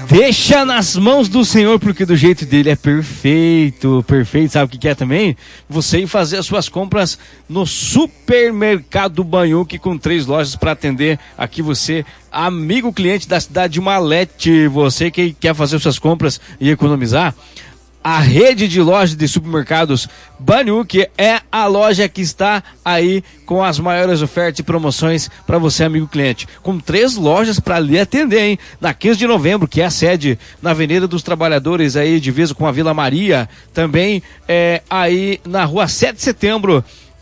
Deixa nas mãos do Senhor, porque do jeito dele é perfeito, perfeito. Sabe o que é também? Você ir fazer as suas compras no Supermercado Banhuque, com 3 lojas para atender aqui você, amigo cliente da cidade de Malete. Você que quer fazer suas compras e economizar, a rede de lojas de supermercados Banhuque é a loja que está aí com as maiores ofertas e promoções para você, amigo cliente. Com 3 lojas para lhe atender, hein? Na 15 de novembro, que é a sede na Avenida dos Trabalhadores, aí divisa com a Vila Maria. Também aí na rua 7 de setembro,